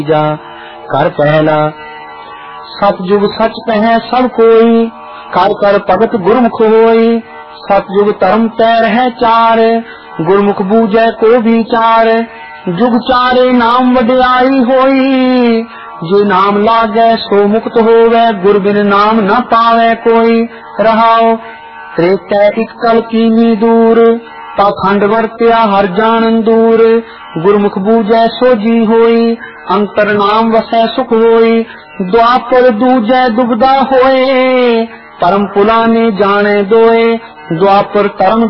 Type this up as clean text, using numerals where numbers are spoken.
जा कर पहला सतयुग सच कहे सब कोई, कर कर भगत गुरमुख होई। सतयुग धर्म तैर है चार, गुरमुख बूझे को विचार। जुग चारे नाम वड्याई होई, जे नाम लागे सो मुक्त होवे। गुर बिन नाम न पावे कोई, रहाओ त्रेता एक कल कीनी दूर। पाखंड वर्त्या हर जानन दूर, गुरमुख बूझे सो जी होई। अंतर नाम वसै सुख होई, द्वापर दूजै दुबदा होए। परम पुलाने जाने दोए, द्वापर तरम